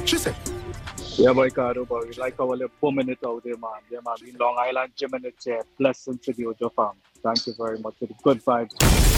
She said, Yeah, boy, Karo, boy. Like our 4 minutes out there, man. Yeah, man. In Long Island, 10 minutes, yeah. Pleasant City, your farm. Thank you very much for the good vibes.